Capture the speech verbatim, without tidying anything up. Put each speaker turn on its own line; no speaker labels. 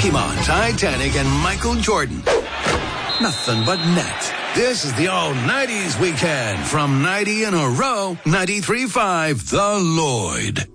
Pokemon, Titanic, and Michael Jordan. Nothing but net. This is the all nineties weekend from ninety in a row, ninety-three point five The Lloyd.